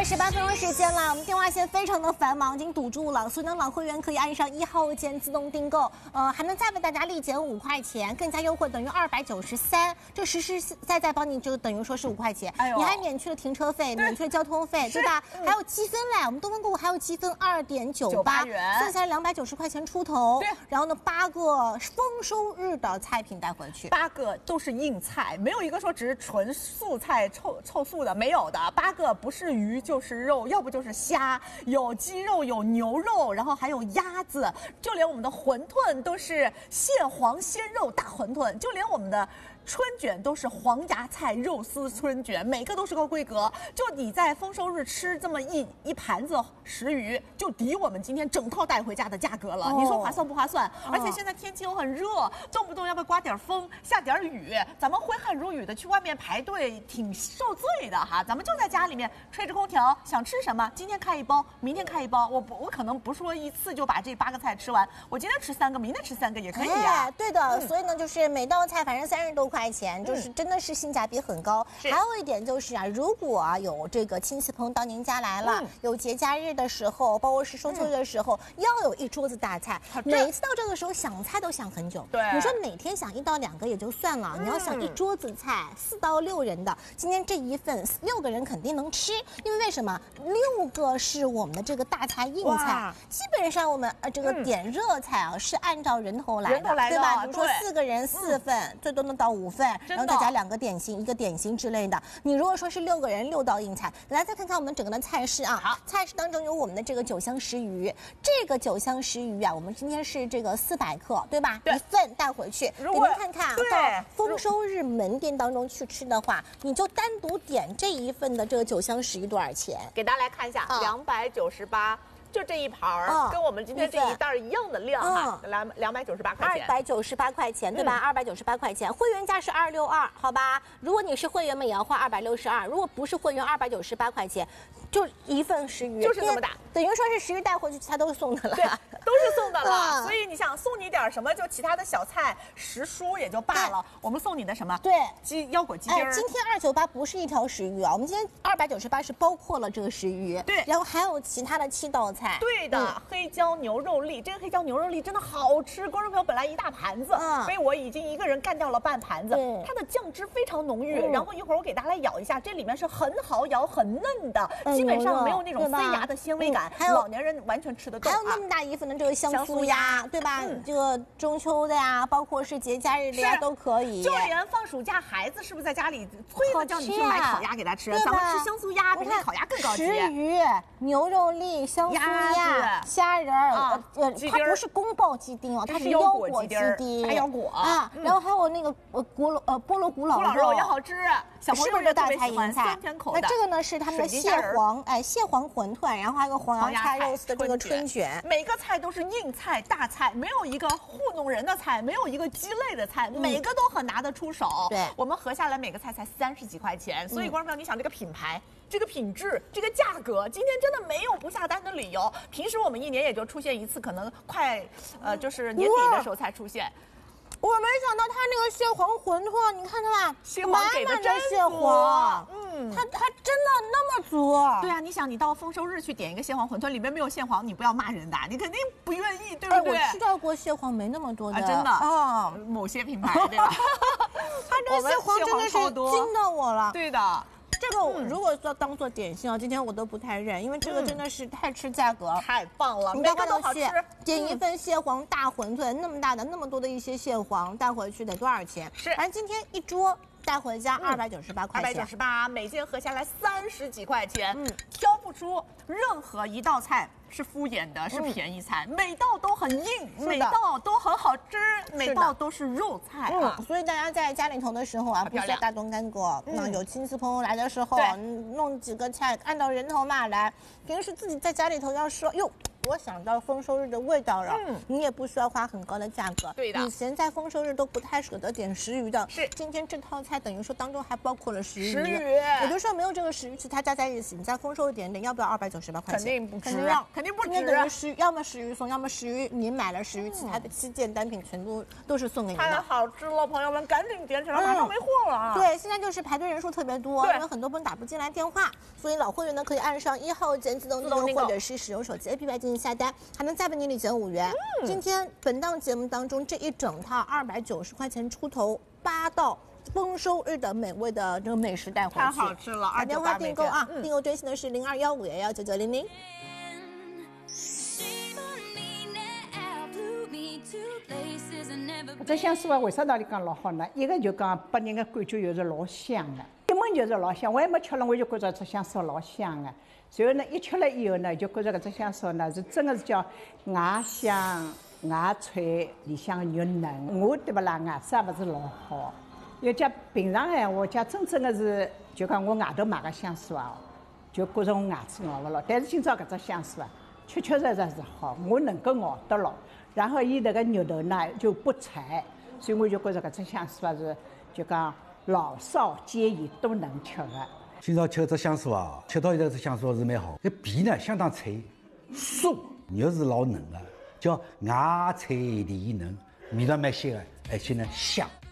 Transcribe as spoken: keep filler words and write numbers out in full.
十八分钟时间了，我们电话线非常的繁忙，已经堵住了，所以呢，老会员可以按上一号键自动订购，呃，还能再为大家立减五块钱，更加优惠，等于二百九十三，这实实在在帮你就等于说是五块钱，哎、你还免去了停车费，免去了交通费，对吧？嗯、还有积分嘞，我们东方购物还有积分二点九八元，算下来两百九十块钱出头。对，然后呢，八个丰收日的菜品带回去， 八个都是硬菜，没有一个说只是纯素菜凑凑素的，没有的，八个不是鱼就是肉，要不就是虾，有鸡肉，有牛肉，然后还有鸭子，就连我们的馄饨都是蟹黄鲜肉大馄饨，就连我们的春卷都是黄芽菜肉丝春卷，每个都是高规格。就你在丰收日吃这么一一盘子食鱼，就抵我们今天整套带回家的价格了。哦、你说划算不划算？哦、而且现在天气又很热，动不动要不要刮点风，下点雨，咱们挥汗如雨的去外面排队，挺受罪的哈。咱们就在家里面吹着空调，想吃什么，今天开一包，明天开一包。我不，我可能不说一次就把这八个菜吃完，我今天吃三个，明天吃三个也可以啊。 哎、对的，嗯、所以呢，就是每道菜反正三十多块钱，就是真的是性价比很高。嗯、还有一点就是啊，如果啊有这个亲戚朋友到您家来了，嗯、有节假日的时候，包括是中秋日的时候，嗯、要有一桌子大菜。每次到这个时候想菜都想很久。对，你说每天想一到两个也就算了，嗯、你要想一桌子菜，四到六人的，今天这一份六个人肯定能吃，因为为什么？六个是我们的这个大菜硬菜，基本上我们呃这个点热菜啊、嗯、是按照人头来的， 来的对吧？比如说四个人四份，嗯、最多能到五份，然后再加两个点心，一个点心之类的。你如果说是六个人六道硬菜，来再看看我们整个的菜式啊。好，菜式当中有我们的这个酒香食鱼，这个酒香食鱼啊，我们今天是这个四百克，对吧？对，一份带回去，给您看看啊。到丰收日门店当中去吃的话，你就单独点这一份的这个酒香食鱼多少钱？ 给大家来看一下，两百九十八。就这一盘儿，嗯、跟我们今天这一袋一样的量哈，两两百九十八块钱， 二百九十八块钱，对吧？二百九十八块钱，会员价是二六二，好吧？如果你是会员们，也要花二百六十二；如果不是会员，二百九十八块钱，就一份食鱼， 就是这么大， 等于说是食鱼带回去，其他都是送的了， 对，都是送的了。嗯、所以你想送你点什么，就其他的小菜食蔬也就罢了，我们送你的什么？ 对， 鸡腰果鸡丁。 哎，今天二九八不是一条食鱼啊，我们今天二百九十八是包括了这个食鱼， 对， 然后还有其他的七道菜， 对的。嗯黑椒牛肉粒，这个黑椒牛肉粒真的好吃。观众朋友，本来一大盘子，嗯、被我已经一个人干掉了半盘子。嗯、它的酱汁非常浓郁，嗯、然后一会儿我给大家来咬一下，这里面是很好咬、很嫩的，嗯、基本上没有那种塞牙的纤维感，还有、嗯、老年人完全吃得动。 还有那么大一份的这个香酥鸭，对吧？嗯、这个中秋的呀，包括是节假日的呀，都可以。 就连放暑假，孩子是不是在家里催着叫你去买烤鸭给他吃？咱们吃香酥鸭比那烤鸭更高级。 食鱼、牛肉粒、香酥鸭。虾仁儿，啊、呃，它不是宫爆鸡丁哦，它是腰果鸡丁， 大腰果啊，嗯、然后还有那个呃古老呃菠萝古老肉也好吃，小朋友是大菜银菜， 酸甜口的。 那这个呢是他们的蟹黄，哎，蟹黄馄饨，然后还有个黄芽菜肉丝的这个春卷， 每个菜都是硬菜大菜，没有一个糊弄人的菜，没有一个鸡肋的菜，嗯、每个都很拿得出手。对，我们合下来每个菜才三十几块钱，所以观众朋友，你想这个品牌。这个品质，这个价格，今天真的没有不下单的理由。平时我们一年也就出现一次，可能快，呃，就是年底的时候才出现。 我没想到它那个蟹黄馄饨，你看它吧， 蟹黄给的真蟹黄，嗯，它它真的那么足。 对啊，你想你到丰收日去点一个蟹黄馄饨，里面没有蟹黄，你不要骂人的，你肯定不愿意，对不对？ 哎、我吃到过蟹黄没那么多的， 啊、真的啊、 哦，某些品牌对吧？ 它这个蟹黄真的是惊到我了， 对的。 这个我如果说当做点心啊，今天我都不太认，因为这个真的是太吃价格， 太棒了， 每个都好吃。点一份蟹黄大馄饨，那么大的那么多的一些蟹黄带回去得多少钱？是，反正今天一桌带回家二百九十八块钱， 二百九十八，每件合下来三十几块钱，嗯，挑不出任何一道菜是敷衍的，是便宜菜，每道都很硬，每道都很好吃，每道都是肉菜啊。 所以大家在家里头的时候啊，不需要大动干戈。那有亲戚朋友来的时候，弄几个菜，按照人头码来。平时自己在家里头要说哟。我想到丰收日的味道了，嗯，你也不需要花很高的价格。 对的， 以前在丰收日都不太舍得点食鱼的，是今天这套菜等于说当中还包括了食鱼。食鱼，也就是说没有这个食鱼，其他加在一起，你在丰收日点点，要不要二百九十八块钱？ 肯定不值， 肯定要，肯定。 定不止。 今天等于是要么十鱼送，要么十鱼你买了十鱼，其他的七件单品全都都是送给你的。 太好吃了，朋友们赶紧点起来，马上没货了啊！ 对，现在就是排队人数特别多，因为很多朋友打不进来电话，所以老会员呢可以按上一号键自动订购，或者是使用手机 A P P 进行下单，还能再为你礼减五元。嗯、今天本档节目当中这一整套二百九十块钱出头，八道丰收日的美味的这个美食带回去， 太好吃了！ 打电话订购啊，订购专线呢是零二幺五幺幺九九零零。 搿只香酥啊，为啥道理讲老好呢？一个就讲拨人个感觉又是老香的，一闻就是老香。我还没吃了，我就觉着这香酥老香的。随后呢，一吃了以后呢，就觉着搿只香酥呢是真的是叫外香外脆，里向肉嫩。我对不啦，牙齿也勿是老好。要讲平常闲话，讲真正的是，就讲我外头买个香酥啊，就觉着我牙齿咬勿牢。但是今朝搿只香酥啊，确确实实是好，我能够咬得牢。然后伊那个肉头呢就不柴，所以我就觉着搿只香酥啊是就讲老少皆宜都能吃的。 今朝吃这香酥啊，吃到现在这香酥是蛮好，这皮呢相当脆，酥肉是老嫩的，叫外脆里嫩，味道蛮鲜的，而且呢香。